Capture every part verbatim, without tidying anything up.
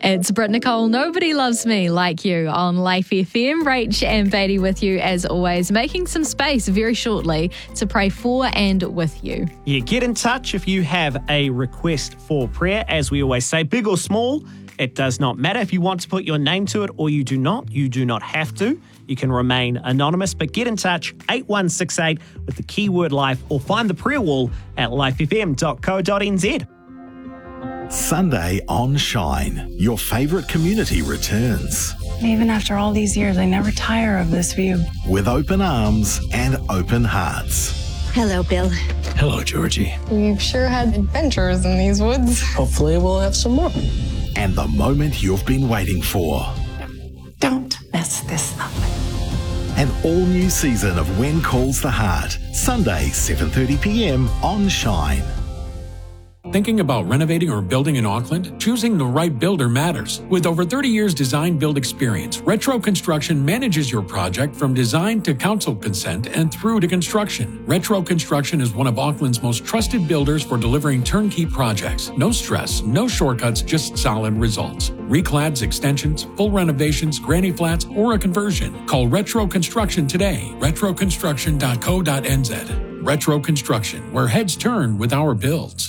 It's Britt Nicole, Nobody Loves Me Like You on Life F M. Rach and Beatty with you as always, making some space very shortly to pray for and with you. Yeah, get in touch if you have a request for prayer. As we always say, big or small, it does not matter. If you want to put your name to it or you do not, you do not have to. You can remain anonymous, but get in touch, eight one six eight with the keyword life, or find the prayer wall at life f m dot co dot n z. Sunday on Shine, your favourite community returns. Even after all these years, I never tire of this view. With open arms and open hearts. Hello, Bill. Hello, Georgie. We've sure had adventures in these woods. Hopefully we'll have some more. And the moment you've been waiting for. Don't mess this up. An all-new season of When Calls the Heart. Sunday, seven thirty p m on Shine. Thinking about renovating or building in Auckland? Choosing the right builder matters. With over thirty years design-build experience, Retro Construction manages your project from design to council consent and through to construction. Retro Construction is one of Auckland's most trusted builders for delivering turnkey projects. No stress, no shortcuts, just solid results. Reclads, extensions, full renovations, granny flats, or a conversion. Call Retro Construction today. retro construction dot co dot n z. Retro Construction, where heads turn with our builds.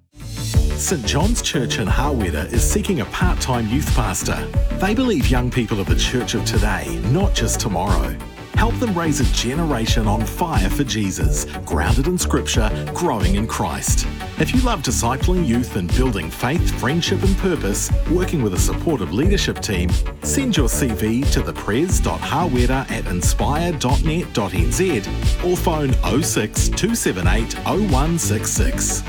St John's Church in Hawera is seeking a part-time youth pastor. They believe young people are the church of today, not just tomorrow. Help them raise a generation on fire for Jesus, grounded in Scripture, growing in Christ. If you love discipling youth and building faith, friendship and purpose, working with a supportive leadership team, send your C V to thepres dot hawera at inspire dot net dot n z or phone oh six, two seven eight, oh one six six.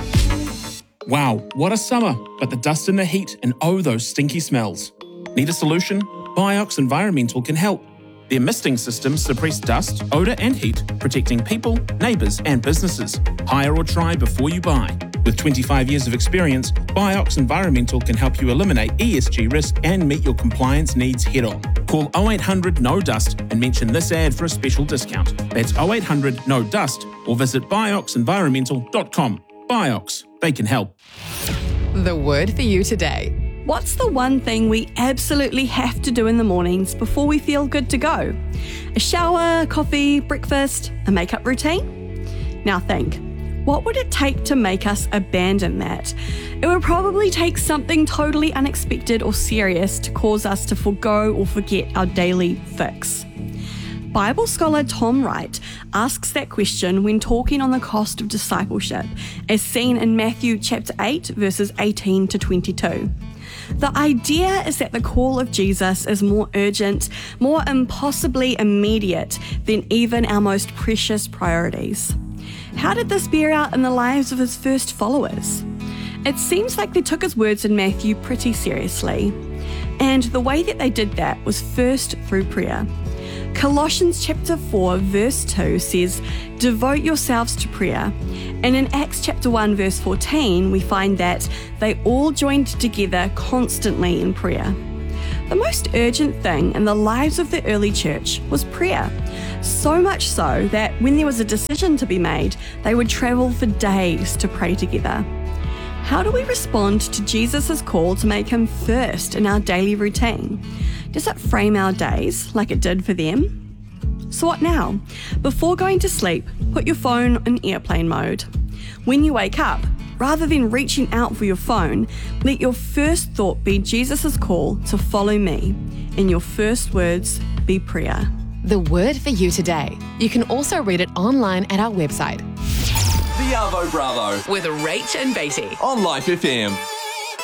Wow, what a summer, but the dust and the heat and oh, those stinky smells. Need a solution? Biox Environmental can help. Their misting systems suppress dust, odour and heat, protecting people, neighbours and businesses. Hire or try before you buy. With twenty-five years of experience, Biox Environmental can help you eliminate E S G risk and meet your compliance needs head on. Call oh eight hundred no dust and mention this ad for a special discount. That's oh eight hundred no dust or visit biox environmental dot com. Biox, they can help. The word for you today. What's the one thing we absolutely have to do in the mornings before we feel good to go? A shower, coffee, breakfast, a makeup routine? Now think, what would it take to make us abandon that? It would probably take something totally unexpected or serious to cause us to forgo or forget our daily fix. Bible scholar Tom Wright asks that question when talking on the cost of discipleship, as seen in Matthew chapter eight, verses eighteen to twenty-two. The idea is that the call of Jesus is more urgent, more impossibly immediate than even our most precious priorities. How did this bear out in the lives of his first followers? It seems like they took his words in Matthew pretty seriously, and the way that they did that was first through prayer. Colossians chapter four verse two says, devote yourselves to prayer. And in Acts chapter one verse fourteen, we find that they all joined together constantly in prayer. The most urgent thing in the lives of the early church was prayer. So much so that when there was a decision to be made, they would travel for days to pray together. How do we respond to Jesus' call to make him first in our daily routine? Does it frame our days like it did for them? So what now? Before going to sleep, put your phone in airplane mode. When you wake up, rather than reaching out for your phone, let your first thought be Jesus' call to follow me, and your first words be prayer. The word for you today. You can also read it online at our website. The Arvo Bravo With Rach and Beatty on Life F M.